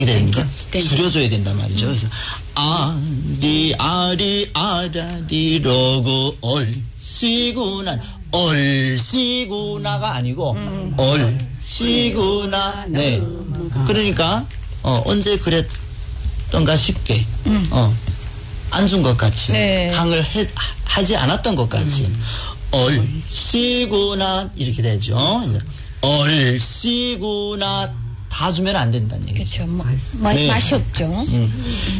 되니까 줄여줘야 된단 말이죠. 그래서 아리 아리 아라리 로고 얼씨구나 얼씨구나가 아니고 얼씨구나. 네. 그러니까 언제 그랬던가 싶게 안 준 것 같이 네. 강을 하지 않았던 것 같이 얼씨구나 이렇게 되죠. 그래서 얼씨구나 다 주면 안 된다는 얘기죠. 그렇죠. 네. 맛이 없죠.